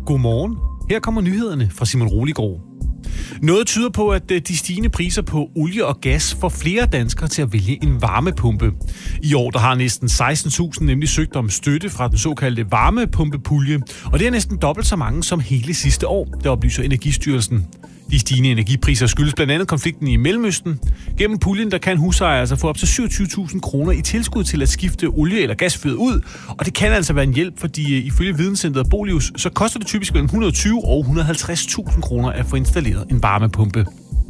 Godmorgen. Her kommer nyhederne fra Simon Roligård. Noget tyder på, at de stigende priser på olie og gas får flere danskere til at vælge en varmepumpe. I år der har næsten 16.000 nemlig søgt om støtte fra den såkaldte varmepumpepulje, og det er næsten dobbelt så mange som hele sidste år, det oplyser Energistyrelsen. De stigende energipriser skyldes blandt andet konflikten i Mellemøsten. Gennem puljen der kan husejere altså få op til 27.000 kroner i tilskud til at skifte olie- eller gasfyret ud. Og det kan altså være en hjælp, fordi ifølge videnscenteret Bolius, så koster det typisk mellem 120 og 150.000 kroner at få installeret en varmepumpe.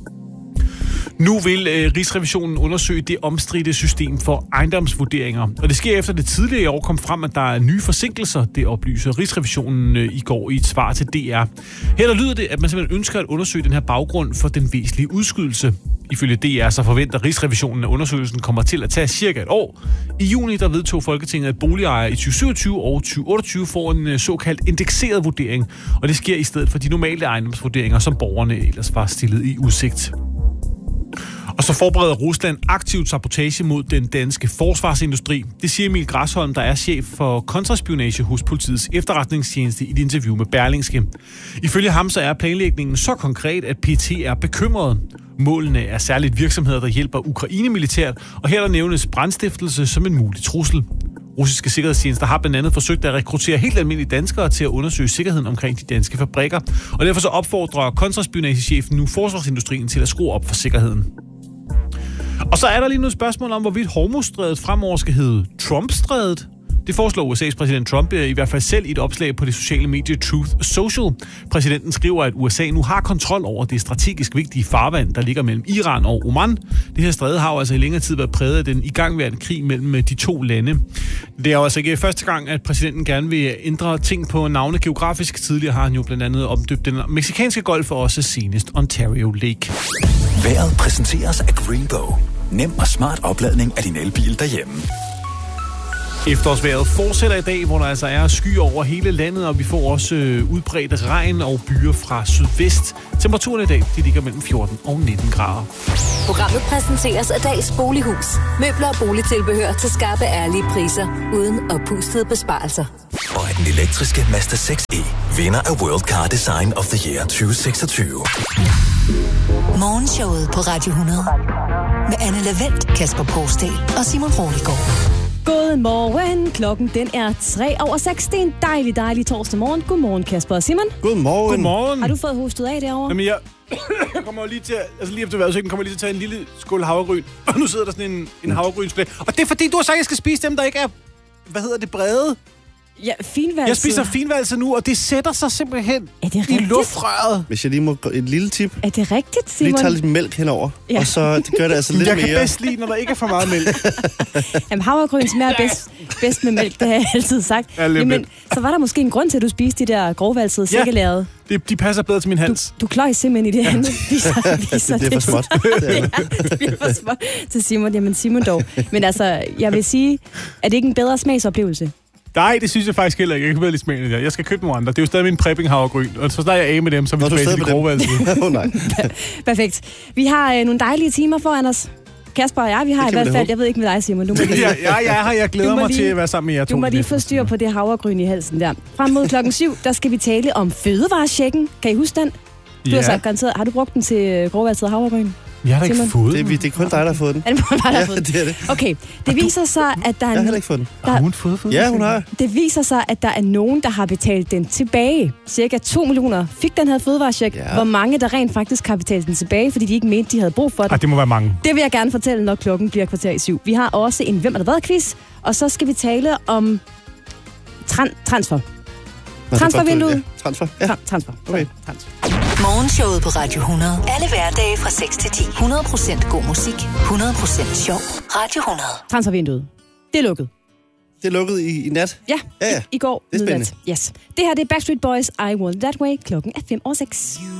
Nu vil Rigsrevisionen undersøge det omstridte system for ejendomsvurderinger. Og det sker efter det tidligere i år kom frem, at der er nye forsinkelser. Det oplyser Rigsrevisionen i går i et svar til DR. Her der lyder det, at man simpelthen ønsker at undersøge den her baggrund for den væsentlige udskydelse. Ifølge DR så forventer Rigsrevisionen, at undersøgelsen kommer til at tage cirka et år. I juni der vedtog Folketinget, at boligejere i 2027 og 2028 får en såkaldt indekseret vurdering. Og det sker i stedet for de normale ejendomsvurderinger, som borgerne ellers var stillet i udsigt. Og så forbereder Rusland aktivt sabotage mod den danske forsvarsindustri. Det siger Emil Græsholm, der er chef for kontraspionage hos politiets efterretningstjeneste i et interview med Berlingske. Ifølge ham så er planlægningen så konkret, at PET er bekymret. Målene er særligt virksomheder, der hjælper Ukraine militært, og her der nævnes brandstiftelse som en mulig trussel. Russiske sikkerhedstjenester har blandt andet forsøgt at rekruttere helt almindelige danskere til at undersøge sikkerheden omkring de danske fabrikker, og derfor så opfordrer kontraspionagechefen nu forsvarsindustrien til at skrue op for sikkerheden. Og så er der lige noget spørgsmål om, hvorvidt Hormuzstrædet fremover skal hedde Trump-strædet. Det foreslår USA's præsident Trump i hvert fald selv i et opslag på det sociale medie Truth Social. Præsidenten skriver, at USA nu har kontrol over det strategisk vigtige farvand, der ligger mellem Iran og Oman. Det her stræde har jo altså i længere tid været præget af den igangværende krig mellem de to lande. Det er jo altså ikke første gang, at præsidenten gerne vil ændre ting på navne geografisk. Tidligere har han jo blandt andet omdøbt den mexikanske golf og også senest Ontario Lake. Vejret præsenteres af Greenbow. Nem og smart opladning af din elbil derhjemme. Efterårsvejret fortsætter i dag, hvor der altså er skyer over hele landet, og vi får også udbredt regn og byer fra sydvest. Temperaturen i dag de ligger mellem 14 og 19 grader. Programmet præsenteres af Dags Bolighus. Møbler og boligtilbehør til skarpe, ærlige priser, uden oppustede besparelser. Og at den elektriske Mazda 6e vinder af World Car Design of the Year 2026. Morgenshowet på Radio 100 med Anne Lavendt, Kasper Porsdal og Simon Roligård. Godmorgen. Klokken den er 6:03. Det er en dejlig torsdag morgen. Godmorgen, Kasper og Simon. Godmorgen. Godmorgen. Har du fået hostet af derovre? Jamen, jeg kommer lige til, lige efter vejrudsigten kommer jeg lige til at tage en lille skål havregryn. Og nu sidder der sådan en havregrynsblæ. Og det er fordi, du har sagt, at jeg skal spise dem, der ikke er, brede. Ja, finvalset. Jeg spiser finvalset nu, og det sætter sig simpelthen i luftrøret. Hvis jeg lige må et lille tip. Er det rigtigt, Simon? Lige tager lidt mælk henover, og så det gør det altså lidt mere. Jeg kan bedst lide, når der ikke er for meget mælk. Jamen, havregryn smager bedst med mælk, det har jeg altid sagt. Ja, jamen, så var der måske en grund til, at du spiste de der grovvalsede sækkelærede. De passer bedre til min hals. Du kløj simpelthen i det andet. Det bliver for småt. Det bliver for småt til Simon. Jamen, Simon dog. Men altså, jeg vil sige, er det ikke en bedre smagsoplevelse? Nej, det synes jeg faktisk heller ikke. Jeg kan bedre lide smagen af det. Jeg skal købe nogle andre. Det er jo stadig min prepping havregryn. Og så snart jeg er af med dem, så er vi tilbage til de grovvalsede. Nej. Perfekt. Vi har nogle dejlige timer foran os. Kasper og vi har i hvert fald, jeg ved ikke med dig, Simon. Du må lige, jeg glæder mig til at være sammen med jer to. Du må lige få styr på det havregryn i halsen der. Frem mod 7:00, der skal vi tale om fødevarechecken. Kan I huske den? Du har sagt garanteret, har du brugt den til grovvalset havregryn? Jeg har da ikke fået den. Det er kun dig, der har fået den. Er det kun dig, der har fået den? Det er det. Okay, det viser sig, at der er... Jeg har heller ikke fået den. Har hun fået den? Ja, hun har. Det viser sig, at der er nogen, der har betalt den tilbage. Cirka 2 millioner fik den her fødevarecheck. Ja. Hvor mange, der rent faktisk har betalt den tilbage, fordi de ikke mente, de havde brug for den. Det må være mange. Det vil jeg gerne fortælle, når klokken bliver 7:15. Vi har også en Hvem er der hvad-quiz, og så skal vi tale om transfer. Transfervinduet. Transfer? Ja. Transfer. Okay. Transfer. Morgenshowet på Radio 100. Alle hverdage fra 6 til 10. 100% god musik. 100% sjov. Radio 100. Transfervinduet. Det er lukket. Det er lukket i nat? Ja. I går. Det er spændende. Yes. Det her det er Backstreet Boys, I Want That Way. Klokken er 5:06.